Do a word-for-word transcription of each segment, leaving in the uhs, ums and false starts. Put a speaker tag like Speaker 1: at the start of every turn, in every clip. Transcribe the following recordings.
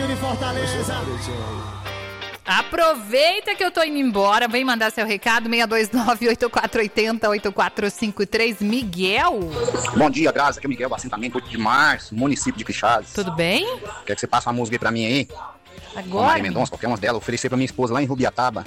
Speaker 1: Júnior em Fortaleza.
Speaker 2: Aproveita que eu tô indo embora, vem mandar seu recado, seis dois nove, oito quatro oito zero, oito quatro cinco três. Miguel.
Speaker 3: Bom dia, Graça, aqui é o Miguel, assentamento oito de março, município de Quixás.
Speaker 2: Tudo bem?
Speaker 3: Quer que você passe uma música aí pra mim aí?
Speaker 2: Agora?
Speaker 3: Maria Mendonça, qualquer uma delas, oferecer pra minha esposa lá em Rubiataba.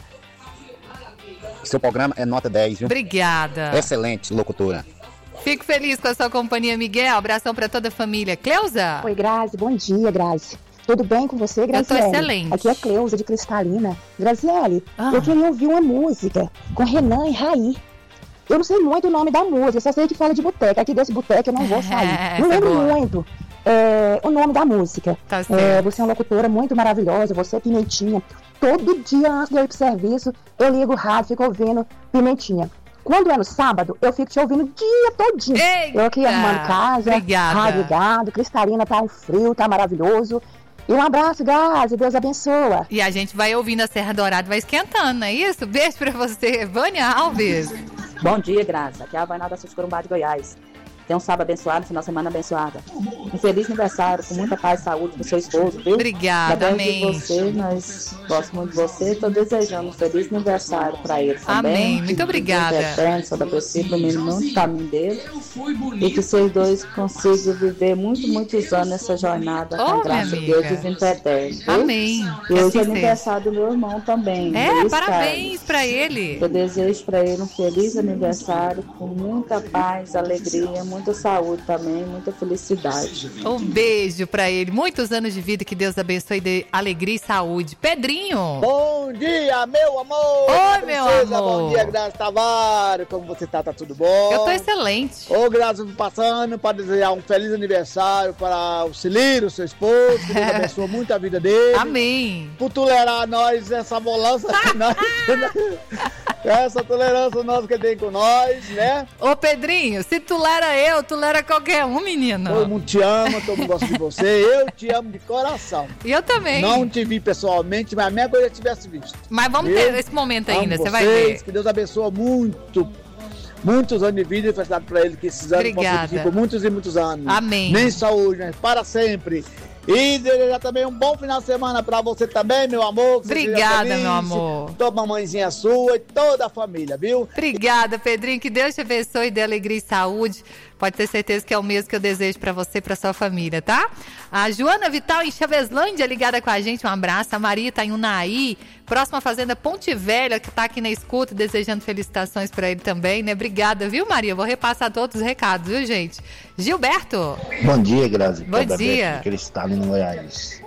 Speaker 3: Seu programa é nota dez, viu?
Speaker 2: Obrigada.
Speaker 3: Excelente, locutora.
Speaker 2: Fico feliz com a sua companhia, Miguel. Abração pra toda a família. Cleusa?
Speaker 4: Oi, Grazi, bom dia, Grazi. Tudo bem com você, Graziele?
Speaker 2: Eu tô excelente.
Speaker 4: Aqui é Cleusa, de Cristalina. Graziele,
Speaker 2: ah.
Speaker 4: eu queria ouvir uma música com Renan e Raí. Eu não sei muito o nome da música, só sei que fala de boteca. Aqui desse boteca eu não vou sair.
Speaker 2: É,
Speaker 4: não lembro
Speaker 2: boa.
Speaker 4: muito é, o nome da música.
Speaker 2: Tá certo.
Speaker 4: É, você é uma locutora muito maravilhosa, você é Pimentinha. Todo dia antes de eu ir pro serviço, eu ligo o rádio, fico ouvindo Pimentinha. Quando é no sábado, eu fico te ouvindo o dia todinho.
Speaker 2: Eita,
Speaker 4: eu aqui arrumando casa,
Speaker 2: obrigada.
Speaker 4: rádio ligado, Cristalina tá um frio, tá maravilhoso. E um abraço, Grazi, Deus abençoa.
Speaker 2: E a gente vai ouvindo a Serra Dourada, vai esquentando, não é isso? Beijo pra você, Vânia Alves.
Speaker 5: Bom dia, Grazi. Aqui é a Vainalda Sul de Corumbá de Goiás. Tenha um sábado abençoado, final de semana abençoada. Um feliz aniversário, com muita paz e saúde pro seu esposo, viu?
Speaker 2: Obrigada, amém.
Speaker 5: De você, mas gosto muito de você. Estou desejando um feliz aniversário para ele também.
Speaker 2: Amém, muito obrigada.
Speaker 5: Só da pessoa, ilumine muito o caminho dele. E que vocês dois consigam viver muito, muitos anos nessa jornada
Speaker 2: oh,
Speaker 5: com a graça de Deus desinterpede.
Speaker 2: Amém.
Speaker 5: E hoje é aniversário do meu irmão também.
Speaker 2: É,
Speaker 5: Luiz
Speaker 2: parabéns para ele.
Speaker 5: Eu desejo para ele um feliz aniversário, com muita paz, alegria, muita saúde também, muita felicidade.
Speaker 2: Um beijo pra ele, muitos anos de vida, que Deus abençoe, de alegria e saúde. Pedrinho!
Speaker 6: Bom dia, meu amor!
Speaker 2: Oi, meu amor!
Speaker 6: Bom dia, Graça Tavares, como você tá? Tá tudo bom?
Speaker 2: Eu tô excelente.
Speaker 6: Ô, Graça, passando para desejar um feliz aniversário para o Ciliro, seu esposo, que Deus abençoe muito a vida dele.
Speaker 2: Amém!
Speaker 6: Por tolerar nós essa molança que nós... essa tolerância nossa que tem com nós, né?
Speaker 2: Ô, Pedrinho, se tolera eu, tolera qualquer um, menino.
Speaker 6: Todo mundo te ama, todo mundo gosta de você. Eu te amo de coração.
Speaker 2: E eu também.
Speaker 6: Não te vi pessoalmente, mas a minha coisa tivesse visto.
Speaker 2: Mas vamos
Speaker 6: Viu?
Speaker 2: ter esse momento ainda,
Speaker 6: amo
Speaker 2: você
Speaker 6: vocês,
Speaker 2: vai ver.
Speaker 6: Que Deus abençoe muito, muitos anos de vida e felicidade para ele, que esses anos
Speaker 2: Obrigada.
Speaker 6: possam vir por muitos e muitos anos.
Speaker 2: Amém.
Speaker 6: Nem saúde, mas para sempre. E desejar também um bom final de semana pra você também, meu amor.
Speaker 2: Obrigada, meu amor.
Speaker 6: Toda mamãezinha sua e toda a família, viu?
Speaker 2: Obrigada, Pedrinho. Que Deus te abençoe, dê alegria e saúde. Pode ter certeza que é o mesmo que eu desejo pra você e pra sua família, tá? A Joana Vital em Chaveslândia ligada com a gente, um abraço. A Maria tá em Unaí, próxima fazenda Ponte Velha, que tá aqui na escuta, desejando felicitações pra ele também, né? Obrigada, viu, Maria? Vou repassar todos os recados, viu, gente? Gilberto.
Speaker 7: Bom dia, Grazi.
Speaker 2: Bom dia.
Speaker 7: Que ele está ali no Goiás.